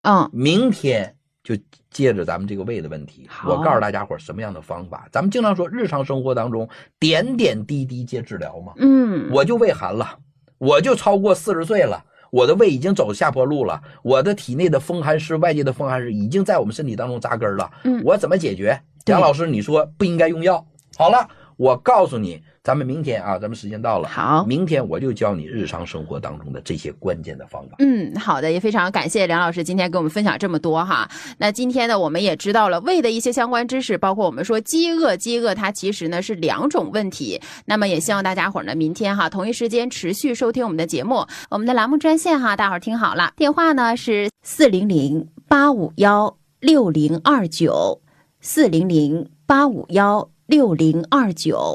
明天就接着咱们这个胃的问题，我告诉大家伙什么样的方法。咱们经常说日常生活当中点点滴滴皆治疗嘛。我就胃寒了，我就超过40岁了，我的胃已经走下坡路了，我的体内的风寒湿，外界的风寒湿已经在我们身体当中扎根了。我怎么解决？杨老师，你说不应该用药。好了，我告诉你，咱们明天啊，咱们时间到了，好，明天我就教你日常生活当中的这些关键的方法。 好的，也非常感谢梁老师今天跟我们分享这么多哈。那今天呢，我们也知道了胃的一些相关知识，包括我们说饥饿它其实呢是2种问题。那么也希望大家伙儿呢明天哈同一时间持续收听我们的节目，我们的栏目专线哈，大伙儿听好了，电话呢是400-851-6029，400-851-6029。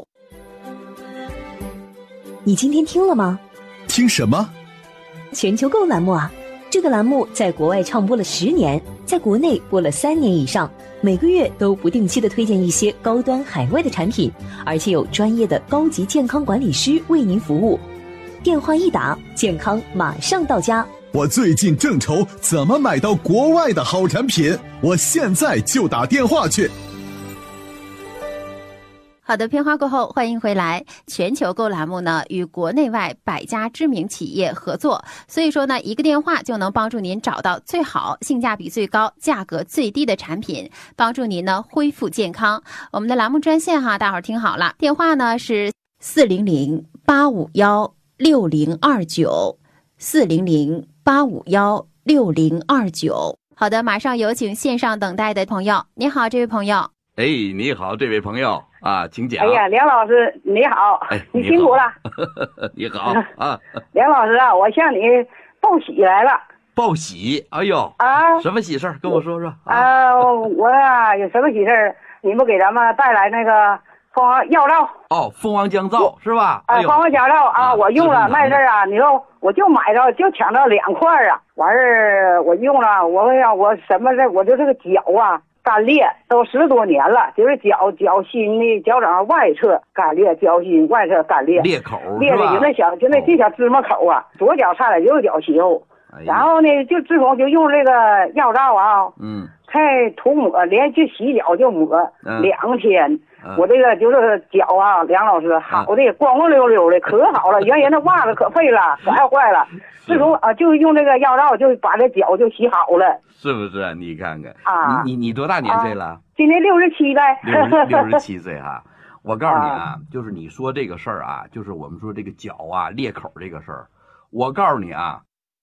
你今天听了吗？ 听什么？ 全球购栏目啊，这个栏目在国外唱播了10年，在国内播了3年以上，每个月都不定期的推荐一些高端海外的产品，而且有专业的高级健康管理师为您服务。电话一打，健康马上到家。 我最近正愁怎么买到国外的好产品，我现在就打电话去。 好的，片花过后，欢迎回来。全球购栏目呢，与国内外100家知名企业合作，所以说呢，一个电话就能帮助您找到最好、性价比最高、价格最低的产品，帮助您呢恢复健康。我们的栏目专线哈，大伙儿听好了，电话呢是400-851-6029，400-851-6029。好的，马上有请线上等待的朋友。你好，这位朋友。 你好，这位朋友啊，请讲。 哎呀，梁老师你好，你辛苦了。 你好啊， 梁老师啊，我向你报喜来了。 报喜？哎呦啊， 什么喜事儿？跟我说说。 我呀有什么喜事儿？你们给咱们带来那个蜂王药皂。 蜂王降皂是吧？ 蜂王降皂啊，我用了卖事儿啊，你说我就买着就抢到2块啊，完事儿我用了，我什么的，我就这个脚啊。干裂都10多年了，就是脚心的脚掌外侧干裂，脚心外侧干裂， 裂口裂的就那小芝麻口啊，左脚差点右脚起后。然后呢，就自从就用这个药皂啊，才涂抹，连去洗脚就抹2天。我这个就是脚啊，梁老师好的光光溜溜的，可好了，原先那袜子可废了，可爱坏了。自从就用这个药皂，就把这脚就洗好了。 是不是？你看看啊，你多大年岁了？ 今年67呗。 67岁哈。我告诉你啊，就是你说这个事儿啊，就是我们说这个脚啊裂口这个事儿，我告诉你啊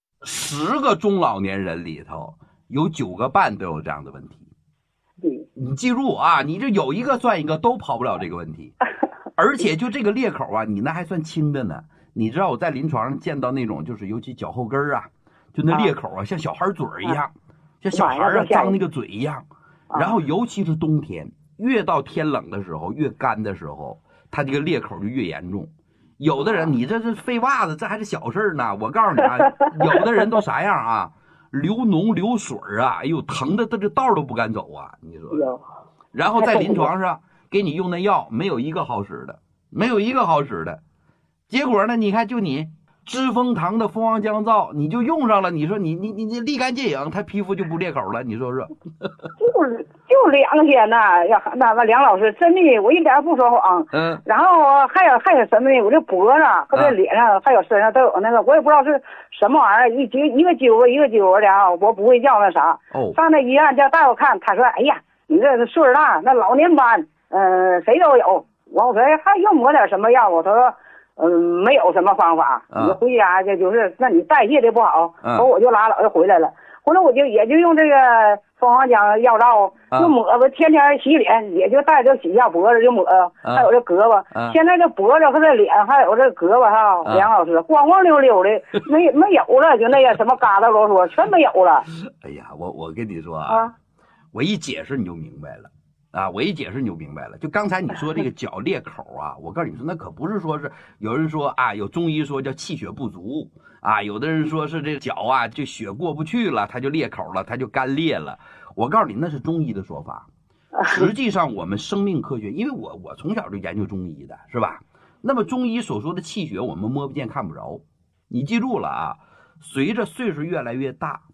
，10个中老年人里头有9个半都有这样的问题。你记住啊，你这有一个算一个，都跑不了这个问题。而且就这个裂口啊，你那还算轻的呢。你知道我在临床上见到那种，就是尤其脚后跟啊，就那裂口啊，像小孩嘴一样，像小孩啊张那个嘴一样。然后尤其是冬天，越到天冷的时候，越干的时候，它这个裂口就越严重。有的人，你这是废袜子，这还是小事呢。我告诉你啊，有的人都啥样啊？流脓流水啊，哎呦，疼的这道都不敢走啊！你说，然后在临床上给你用那药，没有一个好使的，没有一个好使的。结果呢，你看就你知蜂堂的蜂王降皂，你就用上了，你说你立竿见影，他皮肤就不裂口了，你说说？ 就2天呐，呀，那梁老师真的，我一点不说谎。然后还有什么呢？我这脖子和这脸上还有身上都有那个，我也不知道是什么玩意儿，一个揪啊一个揪的啊，我不会叫那啥。上那医院叫大夫看，他说：“哎呀，你这岁数大，那老年斑，谁都有。”我说还要抹点什么药？他说。没有什么方法，你回家就是那你代谢的不好，我就拉倒就回来了。后来我也就用这个蜂王降药皂，就抹吧，天天洗脸，也就带着洗一下脖子就抹，还有这胳膊。现在这脖子和这脸还有这胳膊哈，梁老师光光溜溜的，没有了，就那个什么疙瘩啰嗦全没有了。 哎呀，我跟你说啊，我一解释你就明白了。我一解释你就明白了。就刚才你说这个脚裂口啊，我告诉你说，那可不是说是有人说啊，有中医说叫气血不足啊，有的人说是这脚啊，这血过不去了，它就裂口了，它就干裂了。我告诉你，那是中医的说法。实际上，我们生命科学，因为我从小就研究中医的，是吧？那么中医所说的气血，我们摸不见看不着。你记住了啊，随着岁数越来越大，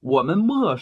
我们漠